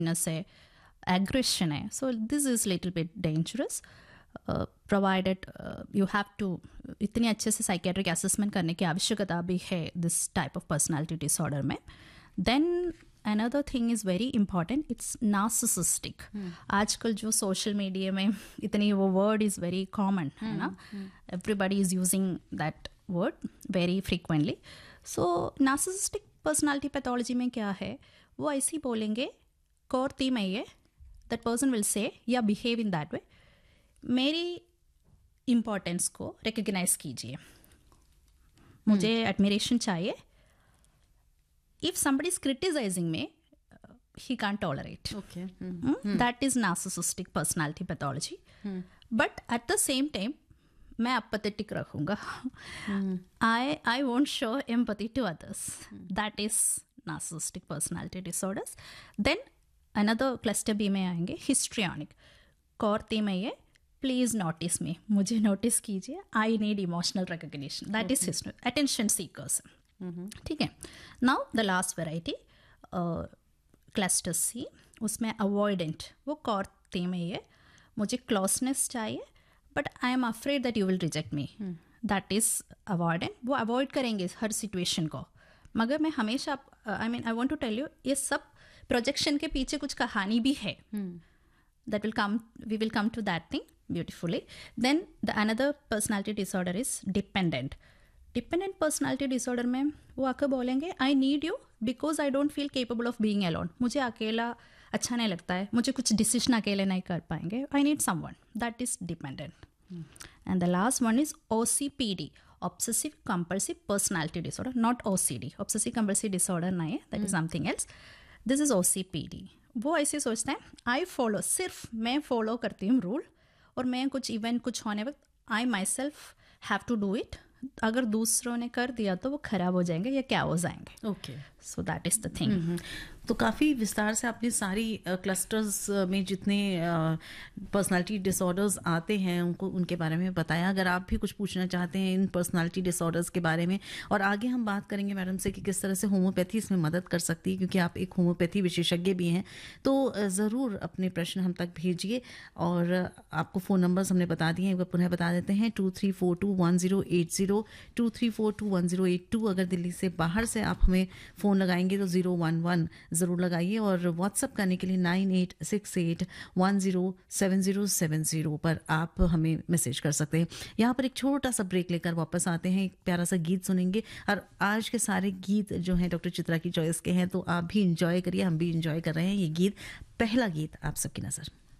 है, एग्रेशन है. So this is little bit dangerous. Provided you have to इतनी अच्छे से साइकेट्रिक असेसमेंट करने की आवश्यकता भी है this type of personality disorder में. Then another thing is very important, it's narcissistic. आजकल जो सोशल मीडिया में इतनी वो वर्ड इज़ वेरी कॉमन है ना, everybody is using that word very frequently. So narcissistic personality pathology में क्या है, वो ऐसे ही बोलेंगे कौर ती में ये दैट पर्सन विल से या बिहेव इन दैट वे, मेरी इम्पोर्टेंस को रिकग्नाइज कीजिए, मुझे एडमिरेशन चाहिए. If somebody is criticizing me, he can't tolerate. Okay. That is narcissistic personality pathology. But at the same time, मैं apathetic रखूँगा. I won't show empathy to others. That is narcissistic personality disorders. Then another cluster B में आएंगे histrionic. कौरती में ये please notice मी, मुझे notice कीजिए, I need emotional recognition. That is history, attention seekers. ठीक है. Now the last variety cluster सी, उसमें avoidant. वो कौरती में ये मुझे क्लोजनेस चाहिए but I am afraid that you will reject me. That is avoidant. वो अवॉइड करेंगे हर सिचुएशन को. मगर मैं हमेशा I want to tell you, ये सब प्रोजेक्शन के पीछे कुछ कहानी भी है. That will come, we will come to that thing beautifully. Then the another personality disorder is dependent. Dependent personality disorder में वो आकर बोलेंगे I need you because I don't feel capable of being alone. मुझे अकेला अच्छा नहीं लगता है, मुझे कुछ डिसीजन अकेले नहीं कर पाएंगे. I need someone. That is dependent. And the last one is OCPD, obsessive compulsive personality disorder, not OCD. Obsessive compulsive disorder नहीं है, that is something else. This is OCPD. वो ऐसे सोचते हैं आई फॉलो, सिर्फ मैं फॉलो करती हूँ रूल, और मैं कुछ इवेंट कुछ होने वक्त आई my self have to do it. अगर दूसरों ने कर दिया तो वो खराब हो जाएंगे या क्या हो जाएंगे. Okay. So that is the thing. तो काफ़ी विस्तार से आपने सारी क्लस्टर्स में जितने पर्सनालिटी डिसऑर्डर्स आते हैं उनको उनके बारे में बताया. अगर आप भी कुछ पूछना चाहते हैं इन पर्सनालिटी डिसऑर्डर्स के बारे में, और आगे हम बात करेंगे मैडम से कि किस तरह से होम्योपैथी इसमें मदद कर सकती है, क्योंकि आप एक होम्योपैथी विशेषज्ञ भी हैं, तो ज़रूर अपने प्रश्न हम तक भेजिए. और आपको फ़ोन नंबर्स हमने बता दिए हैं, एक बार पुनः बता देते हैं. 23421080, 23421082. अगर दिल्ली से बाहर से आप हमें फ़ोन लगाएंगे तो 011 ज़रूर लगाइए, और व्हाट्सअप करने के लिए 9868107070 पर आप हमें मैसेज कर सकते हैं. यहाँ पर एक छोटा सा ब्रेक लेकर वापस आते हैं, एक प्यारा सा गीत सुनेंगे. और आज के सारे गीत जो हैं डॉक्टर चित्रा की चॉइस के हैं, तो आप भी इंजॉय करिए, हम भी इंजॉय कर रहे हैं. ये गीत, पहला गीत आप सबकी नज़र.